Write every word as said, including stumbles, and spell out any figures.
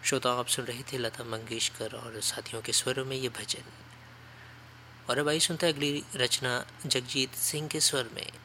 श्रोता, आप सुन रहे थे लता मंगेशकर और साथियों के स्वरों में ये भजन। और अब आई सुनते हैं अगली रचना जगजीत सिंह के स्वर में।